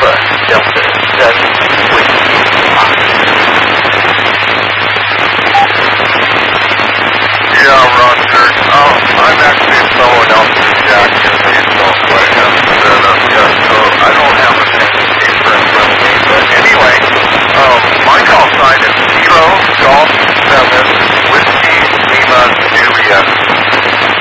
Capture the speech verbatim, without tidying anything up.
Alpha Delta seven waiting box. Yeah, Roger. Oh, I'm actually in someone else's